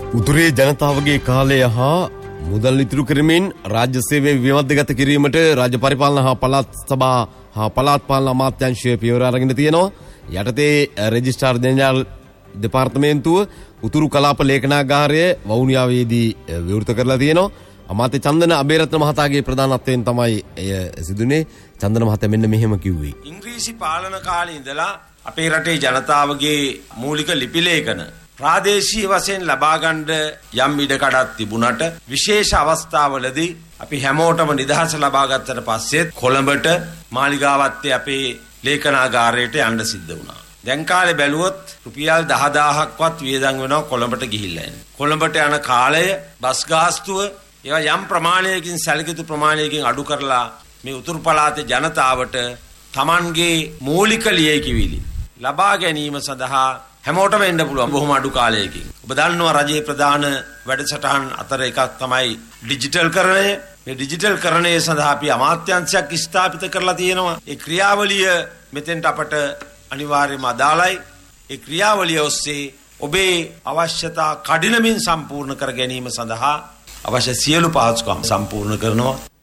උතුරේ ජනතාවගේ කාලය හා මුදල් ඉතුරු කරමින් රාජ්‍ය සේවය විමධ්‍යගත කිරීමට රාජ්‍ය පරිපාලන හා පළාත් සභා හා පළාත් පාලන අමාත්‍යාංශය පියවර අරගෙන තියෙනවා. යටතේ රෙජිස්ට්‍රාර් ජෙනරාල් දෙපාර්තමේන්තුව උතුරු කලාප ලේඛනාගාරය වවුනියාවේදී විවෘත කරලා තියෙනවා. අමාත්‍ය චන්දන අබේරත්න මහතාගේ ප්‍රධානත්වයෙන් තමයි එය සිදුනේ. චන්දන මහතා මෙන්න මෙහෙම කිව්වේ. ඉංග්‍රීසි පාලන කාලේ ඉඳලා අපේ රටේ ජනතාවගේ මූලික ලිපි ලේඛන ප්‍රාදේශීය වශයෙන් ලබා ගන්න යම් ඉඩකඩක් තිබුණට විශේෂ අවස්ථාවලදී අපි හැමෝටම නිදහස ලබා ගත්තට පස්සෙත් කොළඹට මාලිගාවත්තේ අපේ ලේඛනාගාරයට යන්න සිද්ධ වුණා. දැන් කාලේ බැලුවොත් රුපියල් 10000ක්වත් වියදම් වෙනවා කොළඹට ගිහිල්ලා එන්න. කොළඹට යන කාලය බස් ගාස්තුව ඒවා යම් ප්‍රමාණයකින් සැලකිතු ප්‍රමාණයකින් අඩු කරලා මේ උතුරු පළාතේ ජනතාවට Tamanගේ මූලික ලියකියවිලි ලබා ගැනීම සඳහා හැමෝටම එන්න පුළුවන් බොහොම අඩු කාලයකින්. ඔබ දන්නවා රජයේ ප්‍රධාන වැඩසටහන් අතර එකක් තමයි ඩිජිටල් කරණය. මේ ඩිජිටල් කරණය සඳහා අපි අමාත්‍යාංශයක් ස්ථාපිත කරලා තියෙනවා. ඒ ක්‍රියාවලිය මෙතෙන්ට අපට අනිවාර්යයෙන්ම අදාළයි. ඒ ක්‍රියාවලිය ඔස්සේ ඔබේ අවශ්‍යතා කඩිනමින් සම්පූර්ණ කර ගැනීම සඳහා අවශ්‍ය සියලු පහසුකම් සම්පූර්ණ කරනවා.